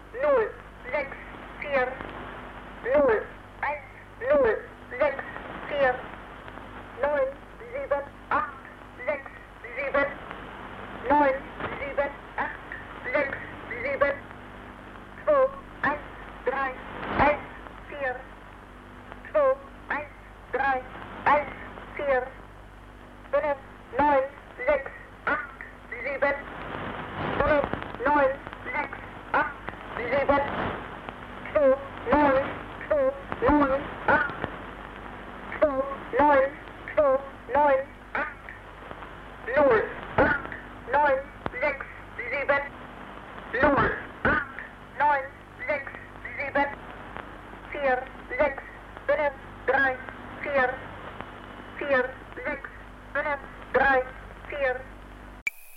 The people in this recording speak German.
0, 6, 4, 0, 1, 0, 6, 4, 9, 7, 8, 6, 7, 9, 7, 8, 6, 7, 2, 1, 3, 1, 4, 2, 1, 3, 1, 4, 5, 9, 6, 8, 7, 5, 9, 6, 8, 7, 2, 9, 2, 9, 8, 2, 9, 2, 9, 8, 0.